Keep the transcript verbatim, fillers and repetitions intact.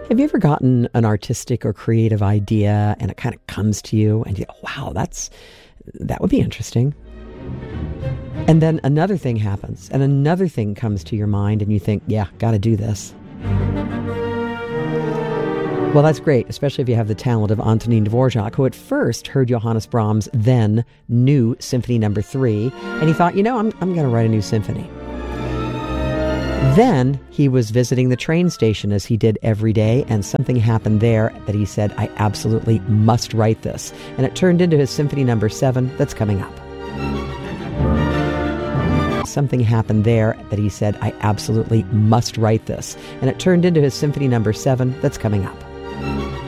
Have you ever gotten an artistic or creative idea and it kind of comes to you and you go, wow, that's that would be interesting. And then another thing happens and another thing comes to your mind and you think, yeah, got to do this. Well, that's great, especially if you have the talent of Antonin Dvorak, who at first heard Johannes Brahms' then new Symphony Number Three, and he thought, you know, I'm I'm going to write a new symphony. Then he was visiting the train station as he did every day, and something happened there that he said, I absolutely must write this. And it turned into his Symphony Number Seven that's coming up. Something happened there that he said, I absolutely must write this. And it turned into his Symphony Number Seven that's coming up.